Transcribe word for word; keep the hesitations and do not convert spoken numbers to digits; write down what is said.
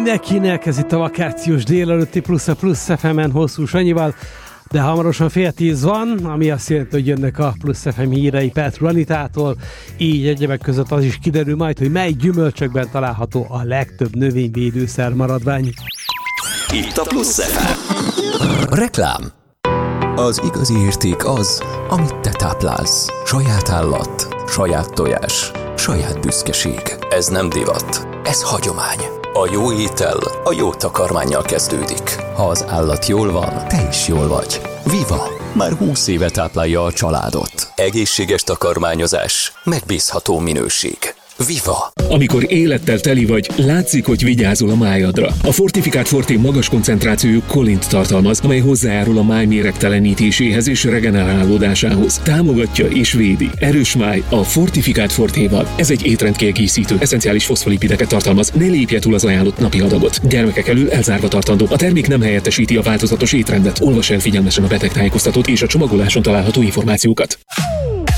mindenkinek, ez itt a vakációs délelőtti plusz a plusz ef emen hosszú Sanyival, de hamarosan fél tíz van, ami azt jelenti, hogy jönnek a plusz ef em hírei Petru Anitától, így egyebek között az is kiderül majd, hogy mely gyümölcsökben található a legtöbb növényvédőszer maradvány. Itt a plusz ef em. Reklám. Az igazi érték az, amit te táplálsz. Saját állat, saját tojás, saját büszkeség. Ez nem divat, ez hagyomány. A jó étel a jó takarmánnyal kezdődik. Ha az állat jól van, te is jól vagy. Viva! Már húsz éve táplálja a családot. Egészséges takarmányozás, megbízható minőség. Viva! Amikor élettel teli vagy, látszik, hogy vigyázol a májadra. A Fortifikált Forté magas koncentrációjú kolint tartalmaz, amely hozzájárul a máj méregtelenítéséhez és regenerálódásához. Támogatja és védi. Erős máj a Fortifikált Fortéval. Ez egy étrendkiegészítő, eszenciális foszfolipideket tartalmaz. Ne lépje túl az ajánlott napi adagot. Gyermekek elől elzárva tartandó. A termék nem helyettesíti a változatos étrendet. Olvas el figyelmesen a betegtájékoztatót és a csomagoláson található információkat.